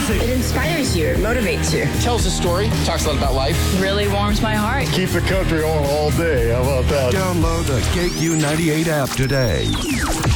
music. It inspires you, it motivates you. Tells a story, talks a lot about life. Really warms my heart. Keep the country on all day. How about that? Download the KQ98 app today.